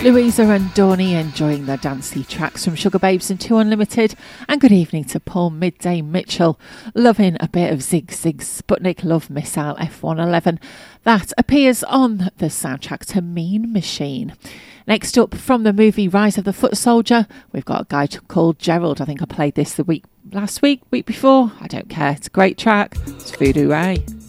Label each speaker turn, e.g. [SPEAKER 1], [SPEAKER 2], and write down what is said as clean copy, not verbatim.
[SPEAKER 1] Louisa and Dawny enjoying their dancey tracks from Sugar Babes and 2 Unlimited. And good evening to Paul Midday Mitchell, loving a bit of Zig Zig Sputnik Love Missile F111. That appears on the soundtrack to Mean Machine. Next up, from the movie Rise of the Foot Soldier, we've got a guy called Gerald. I think I played this the week before. I don't care. It's a great track. It's Voodoo Ray.